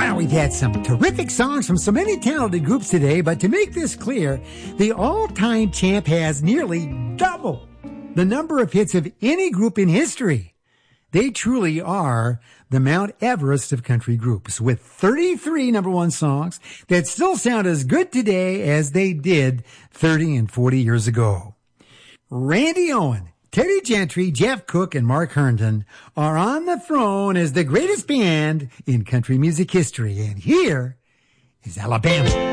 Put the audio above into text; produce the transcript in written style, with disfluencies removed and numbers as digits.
Wow, we've had some terrific songs from so many talented groups today, but to make this clear, the all-time champ has nearly double the number of hits of any group in history. They truly are the Mount Everest of country groups, with 33 number one songs that still sound as good today as they did 30 and 40 years ago. Randy Owen, Teddy Gentry, Jeff Cook, and Mark Herndon are on the throne as the greatest band in country music history. And here is Alabama.